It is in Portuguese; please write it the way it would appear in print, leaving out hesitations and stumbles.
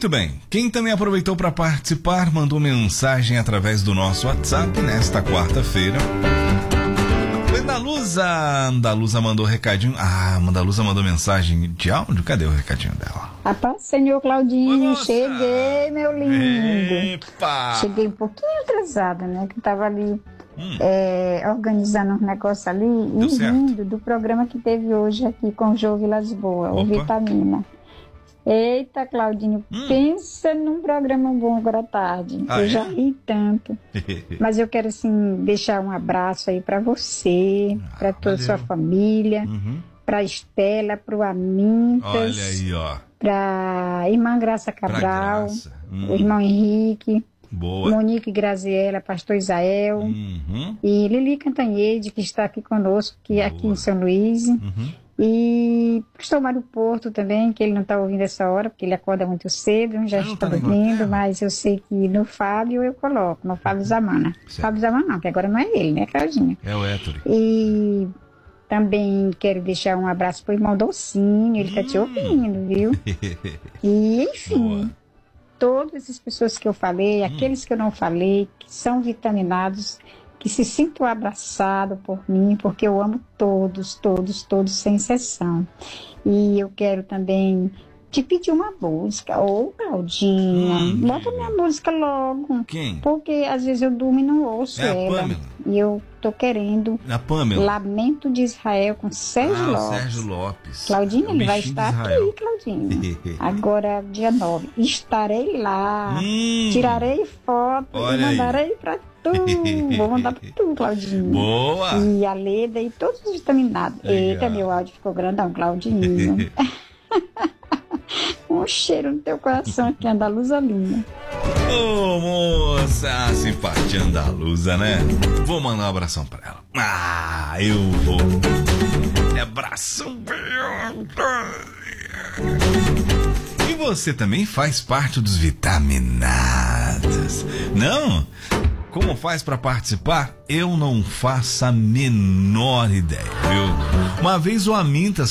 Muito bem. Quem também aproveitou para participar, mandou mensagem através do nosso WhatsApp nesta quarta-feira. Andaluza mandou recadinho. Andaluza mandou mensagem de áudio. Cadê o recadinho dela? Rapaz, senhor Claudinho, cheguei, meu lindo. Epa! Cheguei um pouquinho atrasada, né? Que eu tava ali organizando um negócio ali e rindo do programa que teve hoje aqui com o Jô Vilas Boas, o Vitamina. Eita, Claudinho, pensa num programa bom agora à tarde. Eu já ri tanto. Mas eu quero, assim, deixar um abraço aí pra você, pra toda a sua família, pra Estela, pro Amintas. Olha aí, ó. Pra irmã Graça Cabral, o irmão Henrique. Boa. Monique Graziella, pastor Isael. E Lili Cantanhede, que está aqui conosco, aqui em São Luís. E pastor Mário Porto também, que ele não está ouvindo essa hora, porque ele acorda muito cedo, já está dormindo, mas eu sei que no Fábio eu coloco, no Fábio Zamana. Fábio Zamana não, que agora não é ele, né, Claudinha? É o Héctor. E também quero deixar um abraço pro irmão Dolcinho, ele está te ouvindo, viu? E enfim, todas essas pessoas que eu falei, aqueles que eu não falei, que são vitaminados, que se sintam abraçados por mim, porque eu amo todos, sem exceção. E eu quero também te pedir uma música. Ô, Claudinha, bota minha música logo. Quem? Porque às vezes eu durmo e não ouço ela. Pamela. E eu tô querendo A Pamela. Lamento de Israel com Sérgio Lopes. Sérgio Lopes. Claudinha, ele vai estar aqui, Claudinha. Agora, dia 9. Estarei lá. Tirarei foto e mandarei pra tu. Vou mandar pra tu, Claudinha. Boa! E a Leda e todos os vitaminados. Legal. Eita, meu áudio ficou grandão, Claudinho. Um cheiro no teu coração aqui, Andaluza linda. Ô, moça, simpatia andaluza, né? Vou mandar um abração pra ela. Eu vou. Abração. E você também faz parte dos vitaminados, não? Como faz para participar? Eu não faço a menor ideia, viu? Uma vez o Amintas